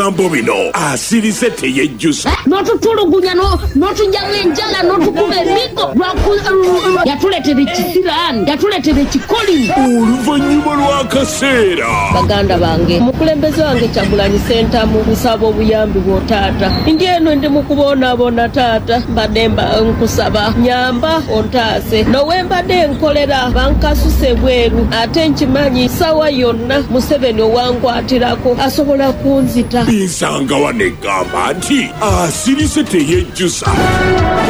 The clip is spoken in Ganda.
Ambo bino asirise teyejjusa n'otutulugunya n'otujjamu enjala n'otukuba emigo yatuleetera ekisiraani yatuleetera ekikolimu oluvannyuma lw'akaseera. Baganda bange omukulembeze wange Kyagulanyi Ssentamu nsaba obuyambi bwo taata ndi eno ndi mu kubonaabona taata mbadde nkusaba nyamba ontaase nowembadde nkolera bankasuse bweru ate nkimanyi sawa yonna Museveni owangwatirako asobola kunzita nsanga wano eggamba nti asirise teyejjusa.